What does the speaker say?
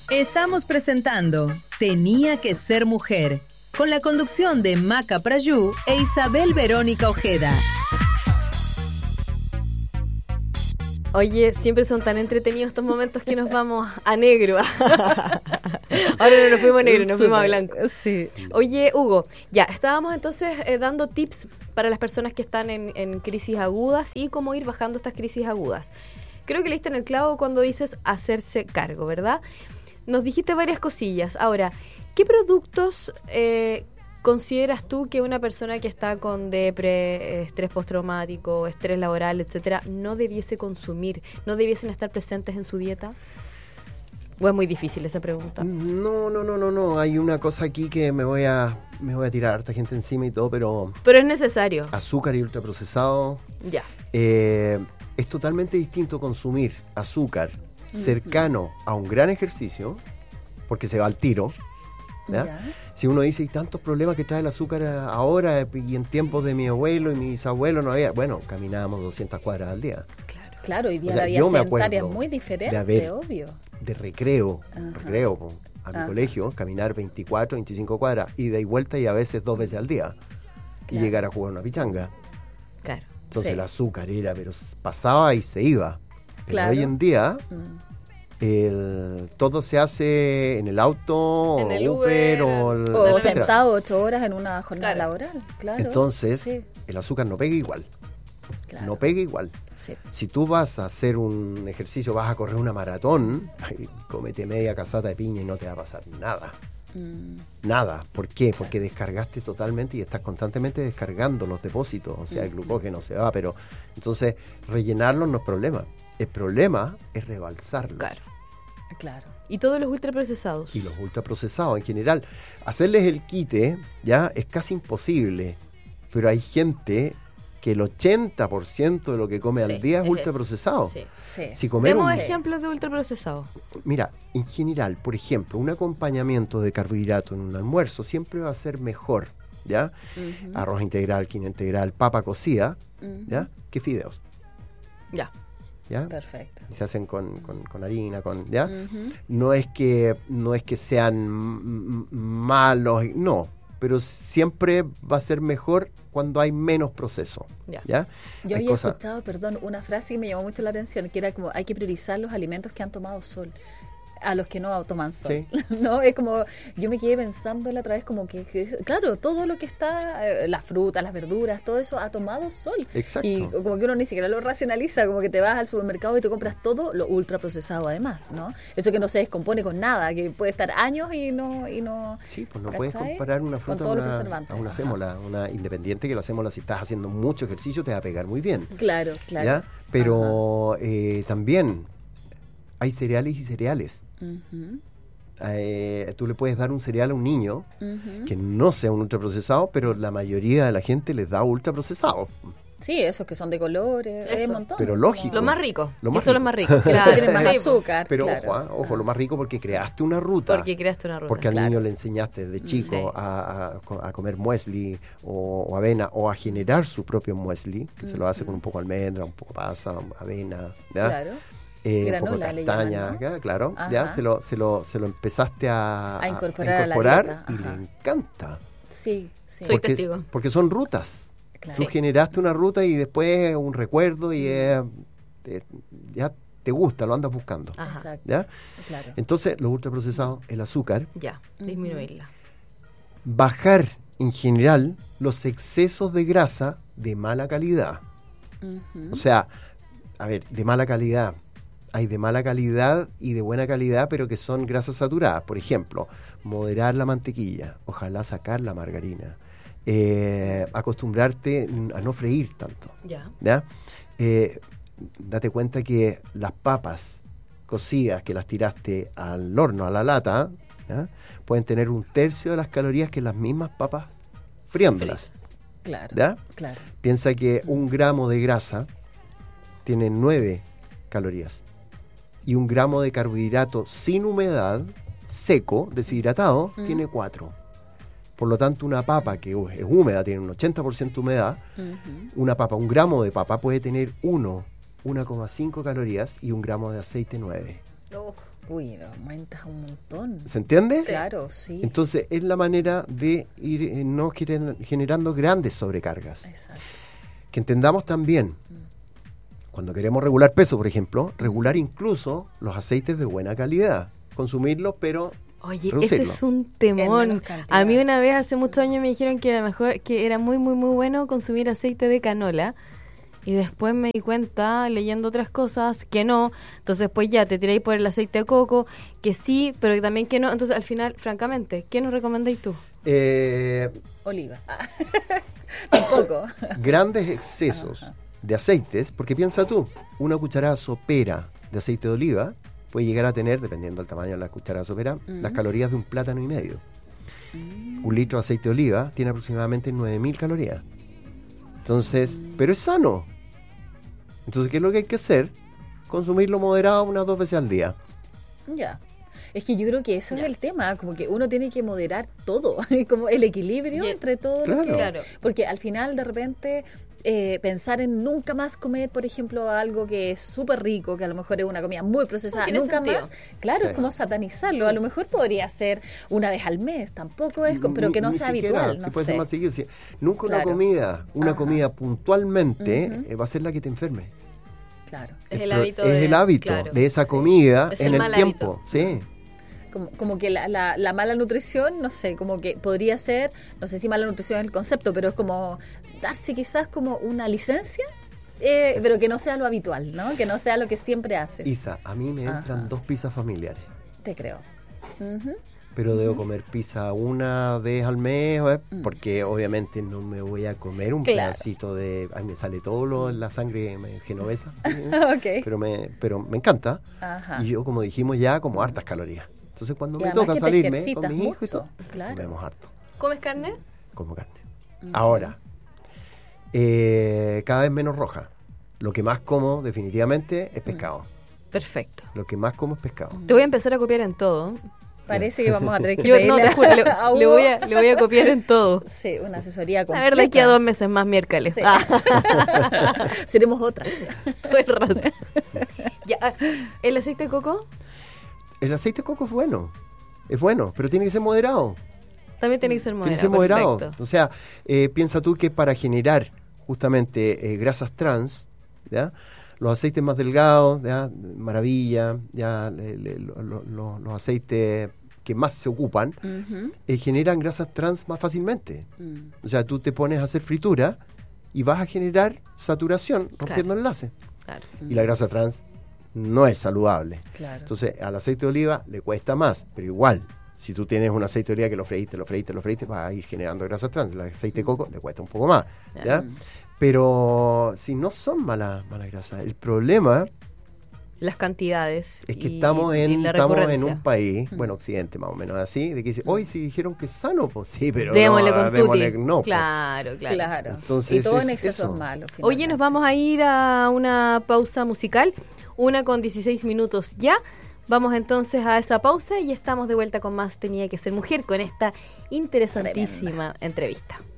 Estamos presentando Tenía que ser mujer, con la conducción de Maca Prayú e Isabel Verónica Ojeda. Oye, siempre son tan entretenidos estos momentos que nos vamos a negro. Ahora no nos fuimos a negro, nos fuimos a blanco. Sí. Oye, Hugo, ya, estábamos entonces dando tips para las personas que están en crisis agudas y cómo ir bajando estas crisis agudas. Creo que le diste en el clavo cuando dices hacerse cargo, ¿verdad? Nos dijiste varias cosillas. Ahora, ¿qué productos consideras tú que una persona que está con depre, estrés postraumático, estrés laboral, etcétera, no debiese consumir, no debiesen estar presentes en su dieta? ¿O es muy difícil esa pregunta? No. Hay una cosa aquí que me voy a tirar harta gente encima y todo, pero es necesario. Azúcar y ultraprocesado. Ya. Es totalmente distinto consumir azúcar cercano a un gran ejercicio, porque se va al tiro. ¿Ya? Si uno dice, hay tantos problemas que trae el azúcar ahora y en tiempos de mi abuelo y mi bisabuelo no había, bueno, caminábamos 200 cuadras al día. Claro, hoy día O sea, la vida sedentaria es muy diferente, obvio. De recreo a mi colegio, caminar 24, 25 cuadras, ida y vuelta y a veces 2 veces al día. Y llegar a jugar una pichanga. Claro. Entonces el azúcar era, pero pasaba y se iba. Pero hoy en día todo se hace en el auto, en el Uber o sentado 8 horas en una jornada laboral. Claro. Entonces el azúcar no pega igual. Claro. No pega igual. Sí. Si tú vas a hacer un ejercicio, vas a correr una maratón, cómete media casata de piña y no te va a pasar nada. Nada. ¿Por qué? Claro. Porque descargaste totalmente y estás constantemente descargando los depósitos. O sea, el glucógeno se va, pero entonces rellenarlos no es problema. El problema es rebalsarlos. Claro. Y todos los ultraprocesados. Y los ultraprocesados en general. Hacerles el quite ya es casi imposible, pero hay gente que el 80% de lo que come al día es ultraprocesado. Sí. Si demos ejemplos de ultraprocesados. Mira, en general, por ejemplo, un acompañamiento de carbohidrato en un almuerzo siempre va a ser mejor, ¿ya? Arroz integral, quinoa integral, papa cocida, ¿ya? Que fideos. Ya. ¿Ya? Perfecto. Se hacen con harina, ¿ya? No es que sean malos, no, pero siempre va a ser mejor cuando hay menos proceso. ¿Ya? Yo había escuchado, una frase que me llamó mucho la atención, que era como hay que priorizar los alimentos que han tomado sol a los que no toman sol. Sí. ¿No? Es como, yo me quedé pensando la otra vez como que claro, todo lo que está, las frutas, las verduras, todo eso ha tomado sol. Exacto. Y como que uno ni siquiera lo racionaliza, como que te vas al supermercado y te compras todo lo ultraprocesado además, ¿no? Eso que no se descompone con nada, que puede estar años y no sí, pues no puedes comparar una fruta a una sémola, una independiente, que la sémola, si estás haciendo mucho ejercicio te va a pegar muy bien. Claro. ¿Ya? Pero también hay cereales y cereales. Tú le puedes dar un cereal a un niño que no sea un ultraprocesado, pero la mayoría de la gente les da ultraprocesado. Sí, esos que son de colores, es un montón. Pero lógico. Lo más rico. Son los más ricos. Claro, tienen más azúcar. Pero ojo, lo más rico porque creaste una ruta. Porque al niño le enseñaste desde chico a comer muesli o avena, o a generar su propio muesli, que se lo hace con un poco de almendra, un poco de pasa, avena, ¿ya? Claro. Un poco de castaña, llaman, ¿no? Claro. Ya se lo empezaste a incorporar y le encanta. Sí. Soy testigo. Porque son rutas. Claro. Tú generaste una ruta y después un recuerdo y ya te gusta, lo andas buscando. Exacto. ¿Ya? Claro. Entonces, los ultraprocesados, el azúcar. Ya, disminuirla. Bajar en general los excesos de grasa de mala calidad. O sea, a ver, de mala calidad. Hay de mala calidad y de buena calidad, pero que son grasas saturadas. Por ejemplo, moderar la mantequilla, ojalá sacar la margarina. Acostumbrarte a no freír tanto. ¿Ya? Date cuenta que las papas cocidas que las tiraste al horno, a la lata, ¿ya? Pueden tener 1/3 de las calorías que las mismas papas friándolas. Claro. ¿Ya? Claro. Piensa que 1 gramo de grasa tiene 9 calorías. Y 1 gramo de carbohidrato sin humedad, seco, deshidratado, tiene 4. Por lo tanto, una papa que es húmeda, tiene un 80% humedad, una papa, 1 gramo de papa puede tener 1,5 calorías y 1 gramo de aceite 9. Uy, lo aumentas un montón. ¿Se entiende? Claro, sí. Entonces es la manera de ir no generando grandes sobrecargas. Exacto. Que entendamos también, cuando queremos regular peso, por ejemplo, regular incluso los aceites de buena calidad. Consumirlos, pero Oye, reducirlo. ese es un En temón. menos cantidad. A mí una vez, hace muchos años, me dijeron que era mejor, que era muy, muy, muy bueno consumir aceite de canola. Y después me di cuenta, leyendo otras cosas, que no. Entonces, pues ya, te tiráis por el aceite de coco, que sí, pero que también que no. Entonces, al final, francamente, ¿qué nos recomendáis tú? Oliva. Tampoco. Grandes excesos de aceites, porque piensa tú, una cucharada sopera de aceite de oliva puede llegar a tener, dependiendo del tamaño de la cucharada sopera, las calorías de un plátano y medio. Un litro de aceite de oliva tiene aproximadamente 9.000 calorías. Entonces, pero es sano. Entonces, ¿qué es lo que hay que hacer? Consumirlo moderado unas 2 veces al día. Ya. Es que yo creo que eso es el tema, como que uno tiene que moderar todo, como el equilibrio entre todo lo que... Claro. Porque al final, de repente, pensar en nunca más comer, por ejemplo, algo que es súper rico, que a lo mejor es una comida muy procesada, tiene nunca sentido. más, claro, es como satanizarlo. A lo mejor podría ser una vez al mes, tampoco es, pero que no sea siquiera, habitual, no si puede sé. ser más seguido. Nunca Claro. una comida puntualmente va a ser la que te enferme. Claro. Es el pro- hábito es el hábito claro. de esa Sí. comida Es en el el mal tiempo. hábito. Sí. Como que la mala nutrición, no sé, como que podría ser, no sé si mala nutrición es el concepto, pero es como darse quizás como una licencia, pero que no sea lo habitual, ¿no? Que no sea lo que siempre haces. Isa, a mí me entran Ajá. 2 pizzas familiares, Te creo. Ujú. pero debo comer pizza una vez al mes, porque obviamente no me voy a comer un Claro. pedacito de... Ay, me sale todo la sangre genovesa, ¿sí? Ok. pero me encanta. Ajá. Y yo, como dijimos ya, como hartas calorías. Entonces, cuando Y me además toca que te salirme ejercitas con mis hijos y mucho, todo, claro. comemos harto, ¿Comes carne? como carne. Ahora, cada vez menos roja. Lo que más como, definitivamente, es pescado. Perfecto. Lo que más como es pescado. Te voy a empezar a copiar en todo. Parece que vamos a tener que Yo no, pedirle te juro, a le Hugo, voy a copiar en todo. sí, una asesoría A completa. ver, de aquí a 2 meses más miércoles. Sí. Ah, Seremos otras. todo el rato. Ya, ¿el aceite de coco? El aceite de coco es bueno, pero tiene que ser moderado. También tiene que ser moderado. Tiene que ser moderado. Perfecto. O sea, piensa tú que para generar justamente grasas trans, ¿ya? Los aceites más delgados, ¿ya? Maravilla, ya los aceites que más se ocupan, Ujú. generan grasas trans más fácilmente. Mm. O sea, tú te pones a hacer fritura y vas a generar saturación rompiendo enlaces. Claro. Y la grasa trans no es saludable. Claro. Entonces, al aceite de oliva le cuesta más, pero igual, si tú tienes un aceite de oliva que lo freíste, vas a ir generando grasa trans. El aceite de coco le cuesta un poco más, ¿ya? Pero si no son malas grasas, el problema Las cantidades. es que y estamos la en recurrencia. un país, bueno, occidente más o menos así, de que dice, hoy sí dijeron que es sano, pues sí, pero Démosle no, con démosle tutti. no, pues. Claro. Claro. Entonces, y todo en es exceso eso. es malo. Oye, finalmente. nos vamos a ir a una pausa musical, 1:16 ya. Vamos entonces a esa pausa y estamos de vuelta con más Tenía que ser mujer con esta interesantísima entrevista.